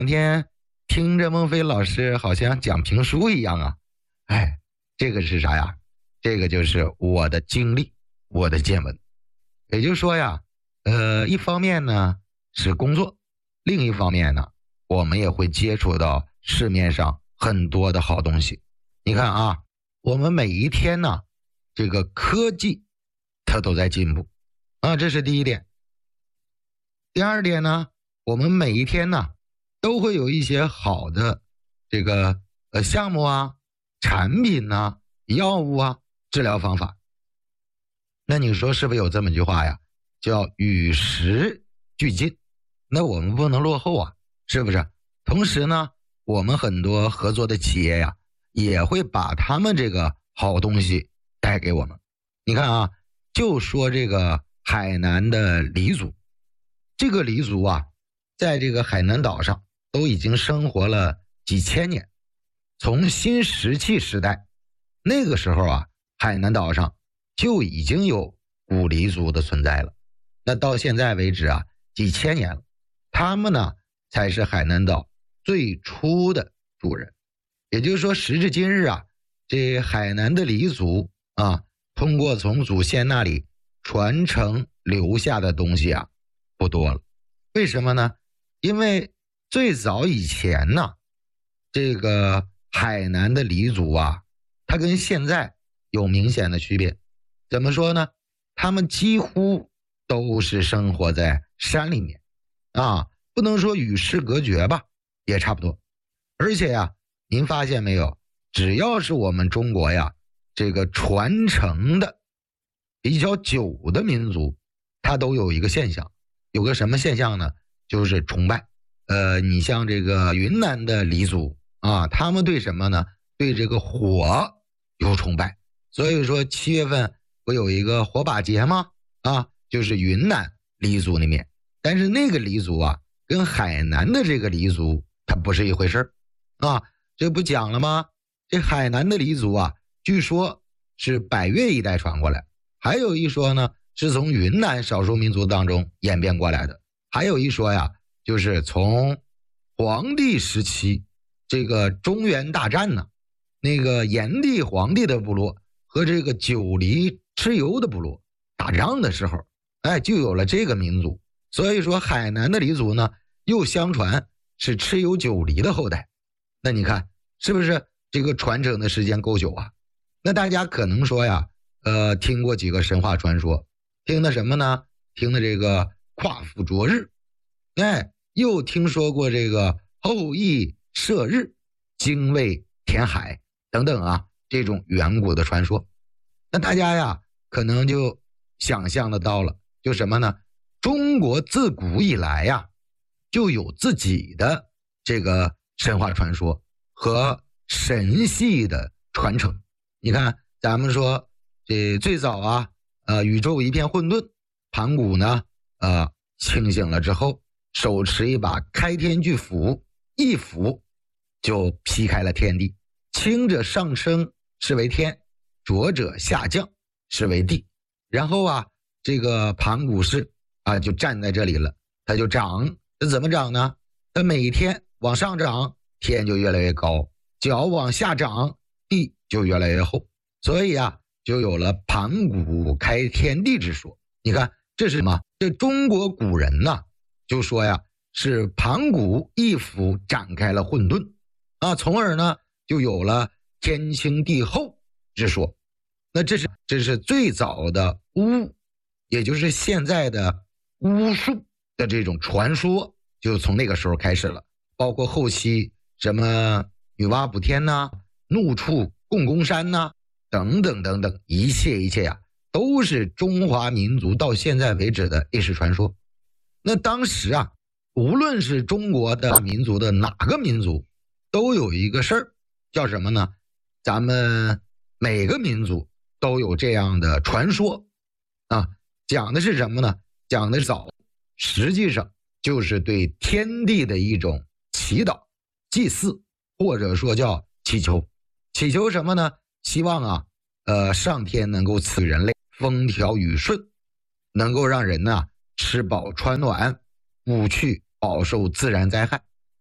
今天听着孟非老师好像讲评书一样啊。这个是啥呀？这个就是我的经历，我的见闻。也就是说呀，一方面呢是工作，另一方面呢，我们也会接触到市面上很多的好东西。你看啊，我们每一天呢，这个科技它都在进步啊，这是第一点。第二点呢，我们每一天呢都会有一些好的这个项目啊、产品啊、药物啊、治疗方法。那你说是不是有这么句话呀？叫与时俱进。那我们不能落后啊，是不是？同时呢，我们很多合作的企业呀，也会把他们这个好东西带给我们。你看啊，就说这个海南的黎族，这个黎族啊，在这个海南岛上都已经生活了几千年。从新石器时代那个时候啊，海南岛上就已经有古黎族的存在了。那到现在为止啊，几千年了，他们呢才是海南岛最初的主人。也就是说，时至今日啊，这海南的黎族啊，通过从祖先那里传承留下的东西啊，不多了。为什么呢？因为最早以前呢，这个海南的黎族啊，它跟现在有明显的区别。怎么说呢？他们几乎都是生活在山里面啊，不能说与世隔绝吧，也差不多。而且呀，您发现没有，只要是我们中国呀，这个传承的比较久的民族，它都有一个现象。有个什么现象呢？就是崇拜。你像这个云南的黎族啊，他们对什么呢？对这个火有崇拜。所以说7月份不有一个火把节吗？啊，就是云南黎族里面。但是那个黎族啊，跟海南的这个黎族它不是一回事啊。这不讲了吗？这海南的黎族啊，据说是百越一带传过来，还有一说呢，是从云南少数民族当中演变过来的。还有一说呀，就是从黄帝时期这个中原大战呢，那个炎帝黄帝的部落和这个九黎蚩尤的部落打仗的时候，就有了这个民族。所以说海南的黎族呢，又相传是蚩尤九黎的后代。那你看是不是这个传承的时间够久啊？那大家可能说呀，听过几个神话传说，听的什么呢？听的这个夸父逐日，又听说过这个后羿射日、精卫填海等等啊，这种远古的传说。那大家呀，可能就想象得到了，就什么呢？中国自古以来呀，就有自己的这个神话传说和神系的传承。你看，咱们说这最早啊，宇宙一片混沌，盘古呢，清醒了之后，手持一把开天巨斧，一斧就劈开了天地，轻者上升是为天，浊者下降是为地。然后啊，这个盘古氏就站在这里了，他就长，这怎么长呢？他每天往上涨，天就越来越高，脚往下长，地就越来越厚。所以啊，就有了盘古开天地之说。你看这是什么？这中国古人呢，就说呀，是盘古一斧展开了混沌从而呢就有了天清地厚之说。那这是最早的巫，也就是现在的巫术的这种传说，就从那个时候开始了。包括后期什么女娲补天呐、怒触共工山呐、等等等等，一切呀，都是中华民族到现在为止的历史传说。那当时啊，无论是中国的民族的哪个民族，都有一个事儿，叫什么呢？咱们每个民族都有这样的传说讲的是什么呢？讲的早，实际上就是对天地的一种祈祷、祭祀，或者说叫祈求。祈求什么呢？希望上天能够赐人类风调雨顺，能够让人吃饱穿暖，不去饱受自然灾害。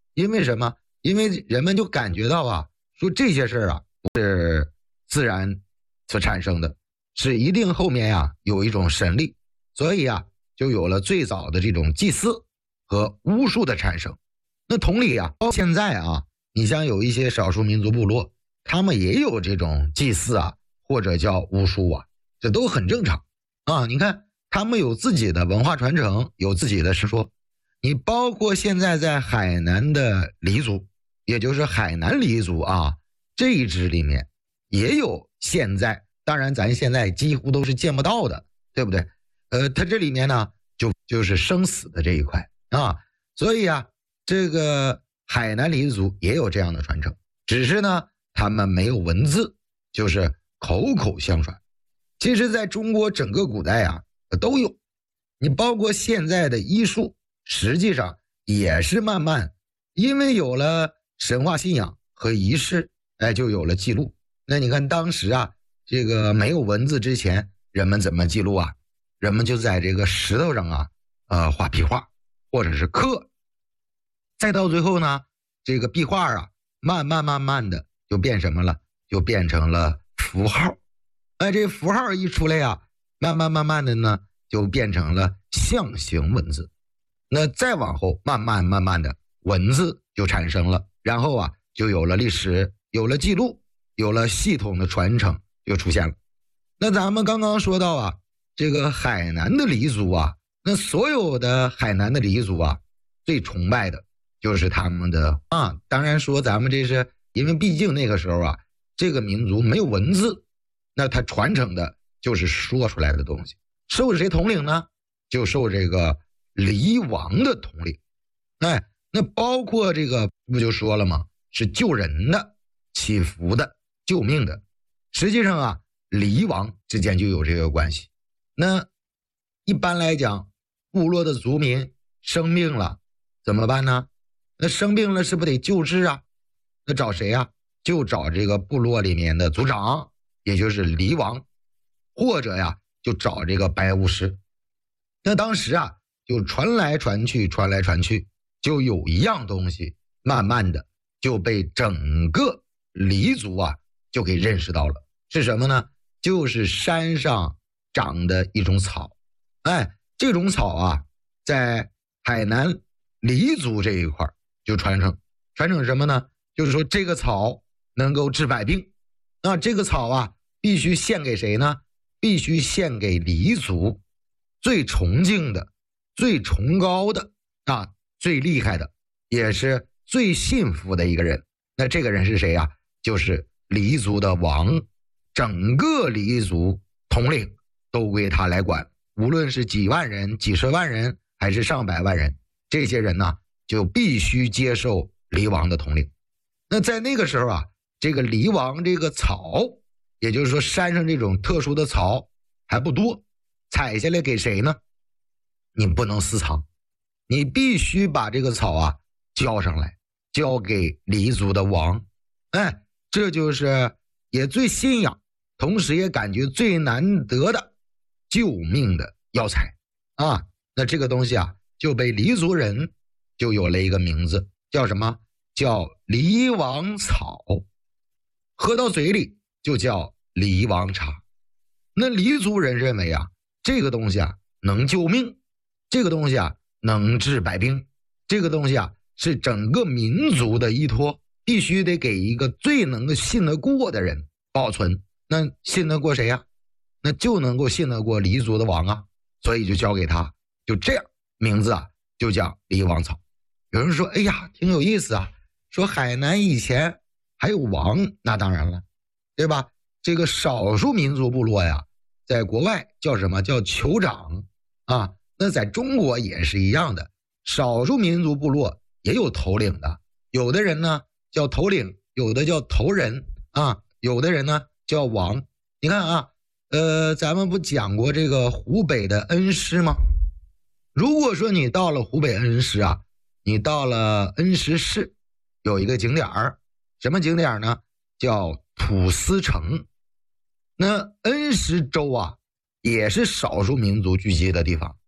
因为什么？因为人们就感觉到啊，说这些事儿啊不是自然所产生的，是一定后面呀有一种神力，所以啊就有了最早的这种祭祀和巫术的产生。那同理啊，到现在啊，你像有一些少数民族部落，他们也有这种祭祀啊，或者叫巫术啊，这都很正常啊。你看他们有自己的文化传承，有自己的实说。你包括现在在海南的黎族，也就是海南黎族啊，这一支里面也有现在，当然咱现在几乎都是见不到的，对不对？它这里面呢就是生死的这一块啊，所以啊，这个海南黎族也有这样的传承，只是呢他们没有文字，就是口口相传。其实在中国整个古代啊都有，你包括现在的医术，实际上也是慢慢因为有了神话信仰和仪式，就有了记录。那你看当时啊，这个没有文字之前，人们怎么记录啊？人们就在这个石头上啊，画壁画或者是刻，再到最后呢，这个壁画啊，慢慢的就变什么了？就变成了符号。这符号一出来呀，慢慢的呢，就变成了象形文字。那再往后，慢慢的文字就产生了，然后啊，就有了历史，有了记录，有了系统的传承就出现了。那咱们刚刚说到啊，这个海南的黎族啊，那所有的海南的黎族啊，最崇拜的就是他们的当然说咱们这是因为毕竟那个时候啊，这个民族没有文字，那它传承的就是说出来的东西。受谁统领呢？就受这个黎王的统领。那包括这个不就说了吗？是救人的、祈福的、救命的。实际上啊，黎王之间就有这个关系。那一般来讲，部落的族民生病了怎么办呢？那生病了是不是得救治啊？那找谁啊？就找这个部落里面的族长，也就是黎王，或者呀就找这个白巫师。那当时啊就传来传去，就有一样东西慢慢的就被整个黎族啊就给认识到了，是什么呢？就是山上长的一种草。这种草啊在海南黎族这一块就传承什么呢？就是说这个草能够治百病。那这个草啊必须献给谁呢？必须献给黎族最崇敬的、最崇高的最厉害的，也是最幸福的一个人。那这个人是谁啊？就是黎族的王，整个黎族统领都归他来管，无论是几万人、几十万人还是上百万人，这些人呢就必须接受黎王的统领。那在那个时候啊，这个黎王这个草，也就是说山上这种特殊的草还不多，采下来给谁呢？你不能私藏，你必须把这个草啊交上来，交给黎族的王。这就是也最信仰，同时也感觉最难得的救命的药材啊。那这个东西啊就被黎族人就有了一个名字，叫什么？叫黎王草，喝到嘴里就叫黎王茶。那黎族人认为啊，这个东西啊能救命，这个东西啊能治百病，这个东西啊是整个民族的依托，必须得给一个最能够信得过的人保存。那信得过谁呀？那就能够信得过黎族的王啊，所以就交给他，就这样，名字啊就叫黎王草。有人说，哎呀，挺有意思啊，说海南以前还有王，那当然了，对吧？这个少数民族部落呀，在国外叫什么？叫酋长啊。那在中国也是一样的，少数民族部落也有头领的，有的人呢叫头领，有的叫头人啊，有的人呢叫王。你看啊，咱们不讲过这个湖北的恩施吗？如果说你到了湖北恩施啊，你到了恩施市，有一个景点儿，什么景点呢？叫土司城。那恩施州啊，也是少数民族聚集的地方。